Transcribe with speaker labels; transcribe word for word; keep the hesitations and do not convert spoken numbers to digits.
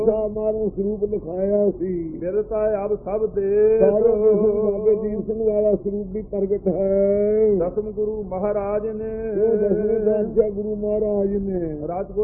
Speaker 1: ਮਾਰਨ ਸਰੂਪ ਲਿਖਾਇਆ ਸੀ।
Speaker 2: ਬਿਰਤਾ ਅਬ ਸਭ ਦੇ
Speaker 1: ਬਾਬੇ ਦੀਪ ਸਿੰਘ ਵਾਲਾ ਸਰੂਪ ਵੀ ਪ੍ਰਗਟ ਹੈ।
Speaker 2: ਦਸਮ ਗੁਰੂ ਮਹਾਰਾਜ ਨੇ
Speaker 1: ਦਸਵੇਂ ਪਾਤਸ਼ਾਹ ਗੁਰੂ ਮਹਾਰਾਜ ਨੇ
Speaker 2: ਰਾਜਕੋਟ